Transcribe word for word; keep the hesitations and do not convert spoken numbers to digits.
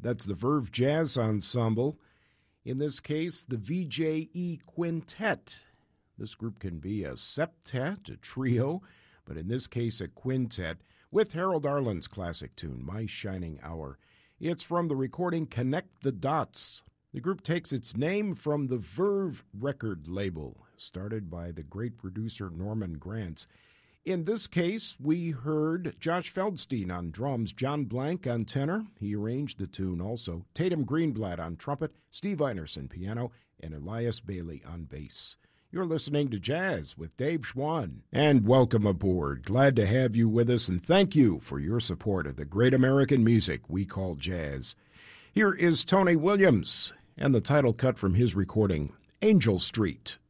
That's the Verve Jazz Ensemble. In this case, the V J E Quintet. This group can be a septet, a trio, but in this case a quintet, with Harold Arlen's classic tune, My Shining Hour. It's from the recording Connect the Dots. The group takes its name from the Verve record label, started by the great producer Norman Granz. In this case, we heard Josh Feldstein on drums, John Blank on tenor. He arranged the tune also. Tatum Greenblatt on trumpet, Steve Einerson piano, and Elias Bailey on bass. You're listening to Jazz with Dave Schwann. And welcome aboard. Glad to have you with us, and thank you for your support of the great American music we call jazz. Here is Tony Williams and the title cut from his recording, Angel Street.